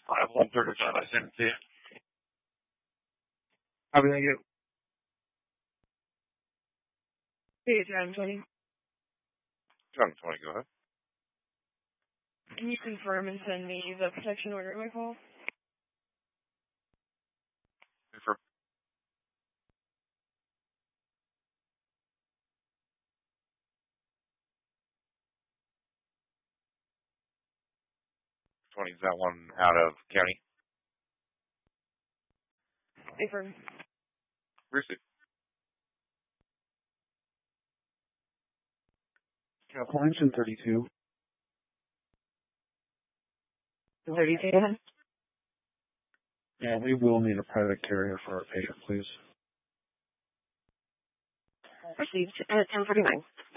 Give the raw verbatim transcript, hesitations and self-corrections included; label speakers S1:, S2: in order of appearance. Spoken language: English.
S1: I have one thirty-five. I sent it to you.
S2: How can I get?
S3: Hey, John twenty.
S1: John twenty, go ahead.
S3: Can you confirm and send me the protection order in my call?
S1: Confirm. twenty, is that one out of county?
S3: Confirm.
S1: Receive.
S2: Californian thirty-two.
S3: thirty-two.
S2: Yeah, we will need a private carrier for our patient, please.
S3: Received at ten forty-nine.